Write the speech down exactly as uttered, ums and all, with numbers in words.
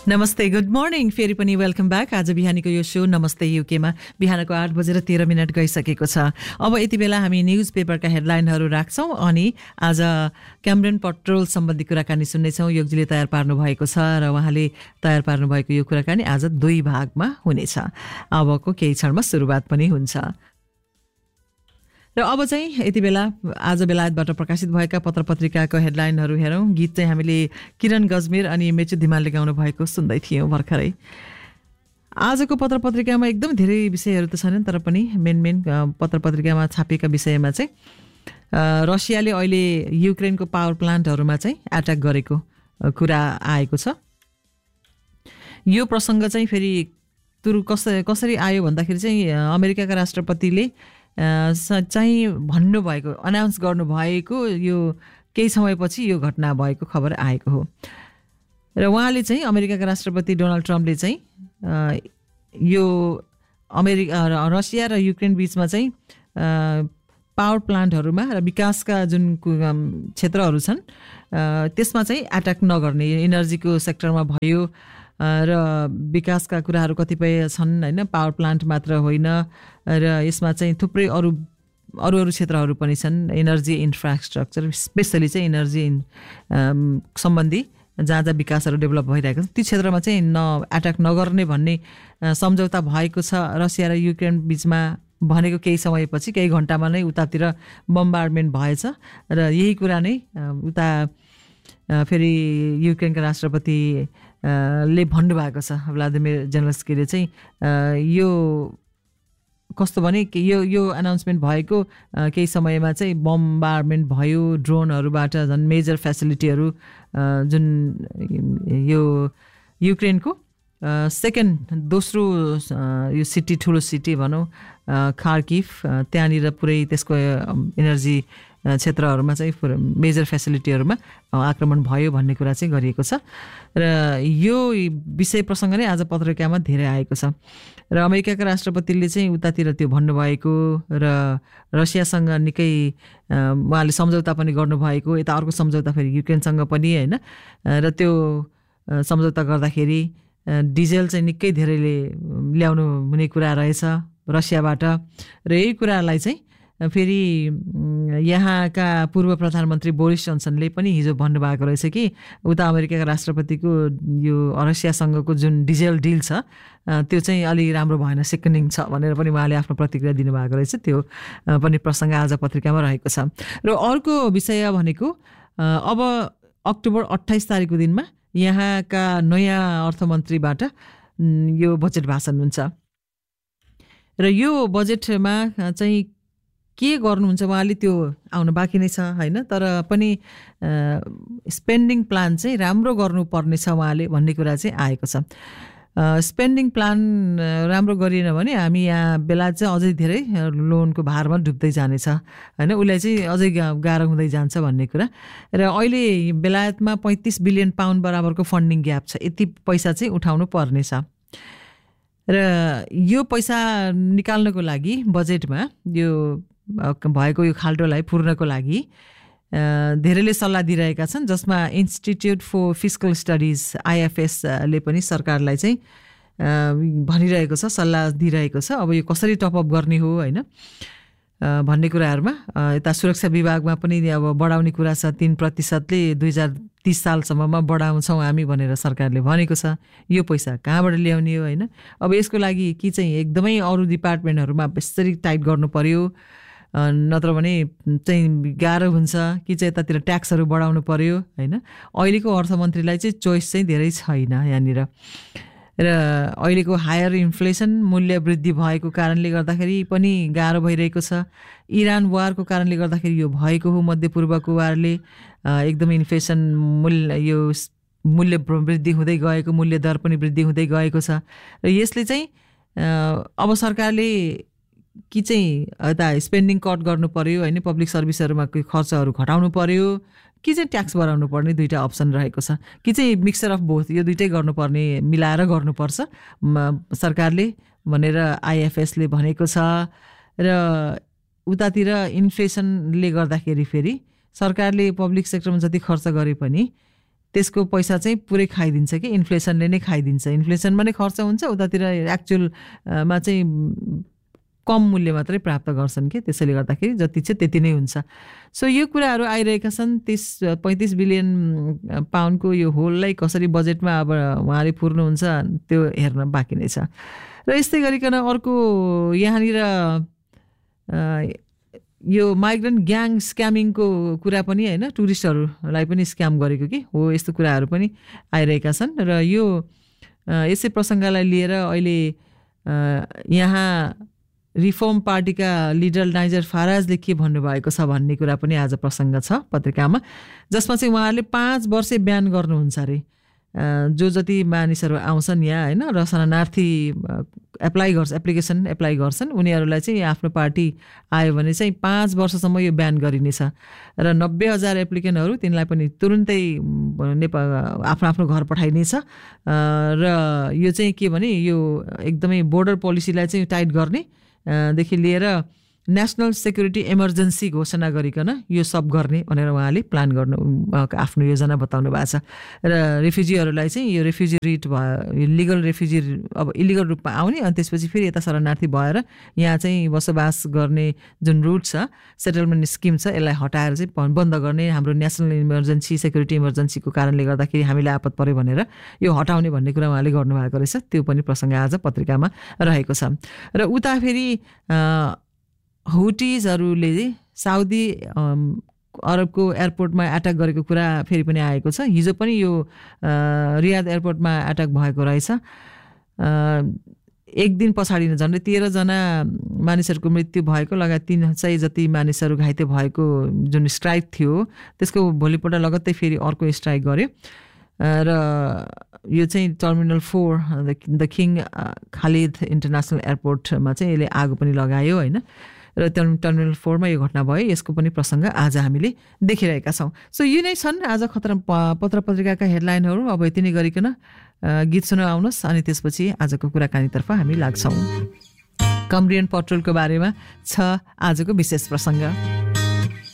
नमस्ते, good morning. फेरि पनि वेलकम ब्याक। आज बिहानीको यो सो नमस्ते युकेमा बिहानको आठ बजेर तेह्र मिनट गइसकेको छ। अब यति बेला हामी न्युज पेपरका हेडलाइनहरू राख्छौँ अनि आज क्यामरन पेट्रोल सम्बन्धी कुराकानी सुन्नेछौँ। योगजीले तयार पार्नु भएको छ र उहाँले तयार पार्नु भएको यो कुराकानी आज दुई भागमा हुनेछ। अबको केही क्षणमा सुरुवात पनि हुन्छ। र अब चाहिँ यति बेला आज बेलायतबाट प्रकाशित भएका पत्र पत्रिकाको हेडलाइनहरू हेरौँ। गीत चाहिँ हामीले किरण गजमेर अनि मेचु धिमालले गाउनु भएको सुन्दै थियौँ भर्खरै। आजको पत्र पत्रिकामा एकदम धेरै विषयहरू त छैनन्, तर पनि मेन मेन पत्र पत्रिकामा छापिएका विषयमा चाहिँ रसियाले अहिले युक्रेनको पावर प्लान्टहरूमा चाहिँ एट्याक गरेको कुरा आएको छ। यो प्रसङ्ग चाहिँ फेरि तुरु कसरी कसरी आयो भन्दाखेरि चाहिँ अमेरिकाका राष्ट्रपतिले चाहिँ भन्नुभएको अनाउन्स गर्नुभएको यो केही समयपछि यो घटना भएको खबर आएको हो। र उहाँले चाहिँ अमेरिकाका राष्ट्रपति डोनाल्ड ट्रम्पले चाहिँ यो अमेरिका रसिया र युक्रेन बिचमा चाहिँ पावर प्लान्टहरूमा र विकासका जुन क्षेत्रहरू छन् त्यसमा चाहिँ एट्याक नगर्ने, एनर्जीको सेक्टरमा भयो र विकासका कुराहरू कतिपय छन् होइन, पावर प्लान्ट मात्र होइन र यसमा चाहिँ थुप्रै अरू अरू अरू क्षेत्रहरू पनि छन्। एनर्जी इन्फ्रास्ट्रक्चर स्पेसली चाहिँ एनर्जी सम्बन्धी जहाँ जहाँ विकासहरू डेभलप भइरहेको छ ती क्षेत्रमा चाहिँ न एट्याक नगर्ने भन्ने सम्झौता भएको छ रसिया र युक्रेन बिचमा। भनेको केही समयपछि केही घन्टामा नै उतातिर बम्बार्डमेन्ट भएछ र यही कुरा नै उता फेरि युक्रेनका राष्ट्रपति ले भन्नुभएको छ भ्लादिमिर जेलेन्स्कीले चाहिँ यो कस्तो भने यो यो अनाउन्समेन्ट भएको केही समयमा चाहिँ बम्बार्डमेन्ट भयो ड्रोनहरूबाट, झन् मेजर फेसिलिटीहरू जुन यो युक्रेनको सेकेन्ड दोस्रो यो सिटी ठुलो सिटी भनौँ खार्किभ, त्यहाँनिर पुरै त्यसको एनर्जी क्षेत्रहरूमा चाहिँ मेजर फेसिलिटीहरूमा आक्रमण भयो भन्ने कुरा चाहिँ गरिएको छ। र यो विषय प्रसङ्ग नै आज पत्रिकामा धेरै आएको छ। र अमेरिकाका राष्ट्रपतिले चाहिँ उतातिर त्यो भन्नुभएको र रसियासँग निकै उहाँले सम्झौता पनि गर्नुभएको, यता अर्को सम्झौता फेरि युक्रेनसँग पनि होइन। र त्यो सम्झौता गर्दाखेरि डिजेल चाहिँ निकै धेरैले ल्याउनु हुने कुरा रहेछ रसियाबाट। र यही कुरालाई चाहिँ फेरि यहाँका पूर्व प्रधानमन्त्री बोरिस जोन्सनले पनि हिजो भन्नुभएको रहेछ कि उता अमेरिकाका राष्ट्रपतिको यो रसियासँगको जुन डिजेल डिल छ त्यो चाहिँ अलि राम्रो भएन, सिकनिङ छ भनेर पनि उहाँले आफ्नो प्रतिक्रिया दिनुभएको रहेछ। त्यो पनि प्रसङ्ग आज पत्रिकामा रहेको छ। र अर्को विषय भनेको अब अक्टोबर अट्ठाइस तारिकको दिनमा यहाँका नयाँ अर्थमन्त्रीबाट यो बजेट भाषण हुन्छ र यो बजेटमा चाहिँ के गर्नुहुन्छ उहाँले त्यो आउनु बाँकी नै छ होइन, तर पनि स्पेन्डिङ प्लान चाहिँ राम्रो गर्नुपर्ने छ उहाँले भन्ने कुरा चाहिँ आएको छ। स्पेन्डिङ प्लान राम्रो गरिएन भने हामी यहाँ बेला चाहिँ अझै धेरै लोनको भारमा डुब्दै जानेछ होइन, उसलाई चाहिँ अझै गाह्रो हुँदै जान्छ भन्ने कुरा। र अहिले बेलायतमा पैँतिस बिलियन पाउन्ड बराबरको फन्डिङ ग्याप छ, यति पैसा चाहिँ उठाउनु पर्नेछ। र यो पैसा निकाल्नको लागि बजेटमा यो भएको यो खाल्टोलाई पुर्नको लागि धेरैले सल्लाह दिइरहेका छन्, जसमा इन्स्टिट्युट फर फिस्कल स्टडिज आइएफएसले पनि सरकारलाई चाहिँ भनिरहेको छ, सल्लाह दिइरहेको छ अब यो कसरी टपअप गर्ने हो होइन भन्ने कुराहरूमा। यता सुरक्षा विभागमा पनि अब बढाउने कुरा छ, तीन प्रतिशतले दुई हजार तिस सालसम्ममा बढाउँछौँ हामी भनेर सरकारले भनेको छ। यो पैसा कहाँबाट ल्याउने हो होइन। अब यसको लागि कि चाहिँ एकदमै अरू डिपार्टमेन्टहरूमा बेसरी टाइट गर्नु पर्यो, नत्र भने चाहिँ गाह्रो हुन्छ कि चाहिँ यतातिर ट्याक्सहरू बढाउनु पर्यो होइन। अहिलेको अर्थमन्त्रीलाई चाहिँ चोइस चाहिँ धेरै छैन यहाँनिर। र अहिलेको हायर इन्फ्लेसन मूल्य वृद्धि भएको कारणले गर्दाखेरि पनि गाह्रो भइरहेको छ। इरान वारको कारणले गर्दाखेरि यो भएको हो, मध्यपूर्वको वारले एकदमै इन्फ्लेसन मूल्य यो मूल्य वृद्धि हुँदै गएको, मूल्य दर पनि वृद्धि हुँदै गएको छ। र यसले चाहिँ अब सरकारले कि चाहिँ यता स्पेन्डिङ कट गर्नु पर्यो होइन, पब्लिक सर्भिसहरूमा खर्चहरू घटाउनु पर्यो कि चाहिँ ट्याक्स बढाउनु पर्ने, दुईवटा अप्सन रहेको छ। कि चाहिँ मिक्सचर अफ बोथ, यो दुइटै गर्नुपर्ने, मिलाएर गर्नुपर्छ सरकारले भनेर आइएफएसले भनेको छ। र उतातिर इन्फ्लेसनले गर्दाखेरि फेरि सरकारले पब्लिक सेक्टरमा जति खर्च गरे पनि त्यसको पैसा चाहिँ पुरै खाइदिन्छ कि इन्फ्लेसनले नै खाइदिन्छ इन्फ्लेसनमा नै खर्च हुन्छ उतातिर एक्चुअलमा चाहिँ कम मूल्य मात्रै प्राप्त गर्छन् कि त्यसैले गर्दाखेरि जति चाहिँ त्यति नै हुन्छ सो यो कुराहरू आइरहेका छन् तीस पैँतिस बिलियन पाउन्डको यो होललाई कसरी बजेटमा अब उहाँले पुर्नुहुन्छ त्यो हेर्न बाँकी नै छ र यस्तै गरिकन अर्को यहाँनिर यो माइग्रेन्ट ग्याङ स्क्यामिङको कुरा पनि होइन टुरिस्टहरूलाई पनि स्क्याम गरेको कि हो यस्तो कुराहरू पनि आइरहेका छन् र यो यसै प्रसङ्गलाई लिएर अहिले यहाँ रिफर्म पार्टीका लिडर नाइजर फाराजले के भन्नुभएको छ भन्ने कुरा पनि आज प्रसङ्ग छ पत्रिकामा जसमा चाहिँ उहाँहरूले पाँच वर्ष ब्यान गर्नुहुन्छ अरे जो जति मानिसहरू आउँछन् यहाँ होइन र शरणार्थी एप्लाई गर्छ एप्लिकेसन एप्लाई गर्छन् उनीहरूलाई चाहिँ आफ्नो पार्टी आयो भने चाहिँ पाँच वर्षसम्म यो ब्यान गरिनेछ र नब्बे हजार एप्लिकेन्टहरू तिनलाई पनि तुरुन्तै नेपाल आफ्नो आफ्नो घर पठाइनेछ र यो चाहिँ के भने यो एकदमै बोर्डर पोलिसीलाई चाहिँ टाइट गर्ने देखि लिएर नेसनल सेक्युरिटी इमर्जेन्सी घोषणा गरिकन यो सब गर्ने भनेर उहाँले प्लान गर्नु आफ्नो योजना बताउनु भएको छ र रेफ्युजीहरूलाई चाहिँ यो रेफ्युजी रिट भयो लिगल रेफ्युजी अब इलिगल रूपमा आउने अनि त्यसपछि फेरि यता शरणार्थी भएर यहाँ चाहिँ बसोबास गर्ने जुन रुट छ सेटलमेन्ट स्किम छ यसलाई हटाएर चाहिँ बन्द गर्ने हाम्रो नेसनल इमर्जेन्सी सेक्युरिटी इमर्जेन्सीको कारणले गर्दाखेरि हामीलाई आपत पर्यो भनेर यो हटाउने भन्ने कुरा उहाँले गर्नुभएको रहेछ त्यो पनि प्रसङ्ग आज पत्रिकामा रहेको छ र उता फेरि हुटीजहरूले साउदी अरबको एयरपोर्टमा एट्याक गरेको कुरा फेरि पनि आएको छ हिजो पनि यो रियाद एयरपोर्टमा एट्याक भएको रहेछ एक दिन पछाडि नै झन्डै तेह्रजना मानिसहरूको मृत्यु भएको लगायत तीन सय जति मानिसहरू घाइते भएको जुन स्ट्राइक थियो त्यसको भोलिपल्ट लगत्तै फेरि अर्को स्ट्राइक गर्यो र यो चाहिँ terminal four the king Khalid international एयरपोर्टमा चाहिँ यसले आगो पनि लगायो होइन र टर्मिनल फोरमा यो घटना भयो यसको पनि प्रसङ्ग आज हामीले देखिरहेका छौँ सो यो नै छन् आज खतरा पत्र पत्रिकाका हेडलाइनहरू अब यति नै गरिकन गीत सुन आउनुहोस् अनि त्यसपछि आजको कुराकानीतर्फ हामी लाग्छौँ कमरियन पेट्रोलको बारेमा छ आजको विशेष प्रसङ्ग